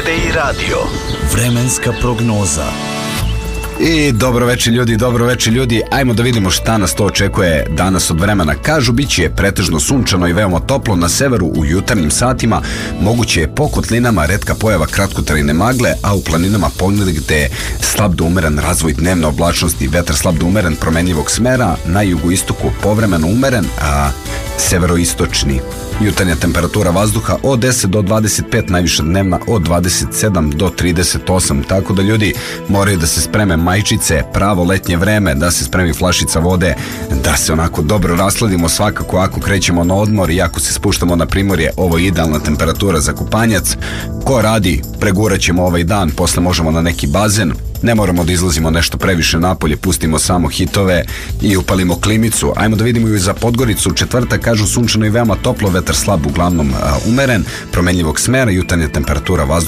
RTVI radio. Vremenska prognoza. I dobro večer ljudi, ajmo da vidimo šta nas to očekuje danas od vremena. Kažu, bit će pretežno sunčano i veoma toplo na severu u jutarnjim satima, moguće je po kotlinama retka pojava kratkotrajne magle, a u planinama ponegde slab do umeren razvoj dnevne oblačnosti, vetar slab do umeren promenljivog smera, na jugoistoku povremeno umeren, a severoistočni. Jutarnja temperatura vazduha od 10 do 25, najviša dnevna od 27 do 38, tako da ljudi moraju da se spreme majčice, pravo letnje vreme, da se spremi flašica vode, da se onako dobro rasladimo svakako ako krećemo na odmor i ako se spuštamo na primorje, ovo je idealna temperatura za kupanjac. Ko radi, pregurat ćemo ovaj dan, posle možemo na neki bazen, ne moramo da izlazimo nešto previše napolje, pustimo samo hitove i upalimo klimicu. Ajmo da vidimo i za Podgoricu. Četvrtak, kažu, sunčano i veoma toplo, vetar slab uglavnom umeren, promenljivog smera, jutarnja temperatura vazduha